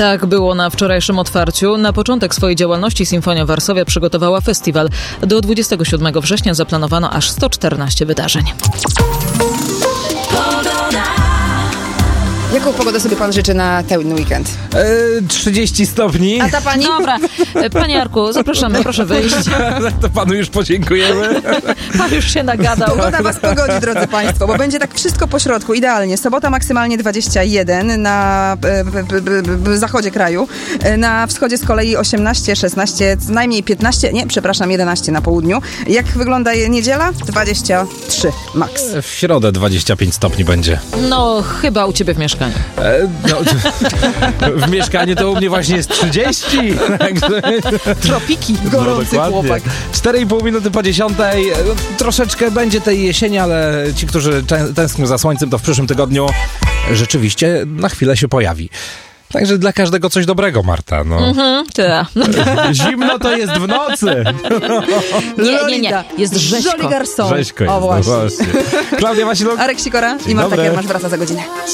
Tak było na wczorajszym otwarciu. Na początek swojej działalności Sinfonia Varsovia przygotowała festiwal. Do 27 września zaplanowano aż 114 wydarzeń. Jaką pogodę sobie pan życzy na ten weekend? 30 stopni. A ta pani? Dobra, panie Jarku, zapraszamy, proszę wyjść. To panu już podziękujemy. Pan już się nagadał. Pogoda was pogodzi, drodzy państwo, bo będzie tak wszystko po środku, idealnie. Sobota maksymalnie 21 na zachodzie kraju, na wschodzie z kolei 18, 16, co najmniej 15, 11 na południu. Jak wygląda niedziela? 23 max. W środę 25 stopni będzie. No, chyba u ciebie w mieszkaniu. W mieszkaniu to u mnie właśnie jest 30. Tropiki. Gorący chłopak. 4,5 minuty po 10. Troszeczkę będzie tej jesieni, ale ci, którzy tęsknią za słońcem, to w przyszłym tygodniu rzeczywiście na chwilę się pojawi. Także dla każdego coś dobrego, Marta. No. Tak. Zimno to jest w nocy. Nie. Jest rzeźko. Joli Garçon. Rzeźko jest, O, właśnie. no właśnie. Klaudia Wasiluk. Arek Sikora i Marta Kiermasz wraca za godzinę.